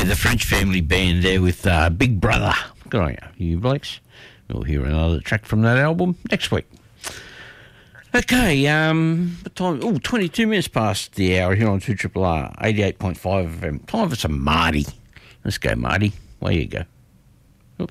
Yeah, the French Family Band there with Big Brother. Good on you blokes. We'll hear another track from that album next week. Okay, what time? 22 minutes past the hour here on 2RRR, 88.5 FM. Time for some Marty. Let's go, Marty. Where you go?